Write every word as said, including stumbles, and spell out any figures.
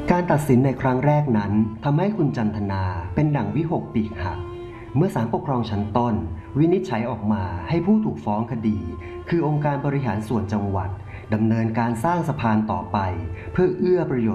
การตัดสินในครั้งแรกนั้นทำให้คุณจันทนาเป็นดั่งวิหกปีกหักเมื่อศาลปกครองชั้นต้นวินิจฉัยออกมาให้ผู้ถูกฟ้องคดีคือองค์การบริหารส่วนจังหวัดดำเนินการสร้างสะพานต่อไปเพื่อเอื้อประโยชน์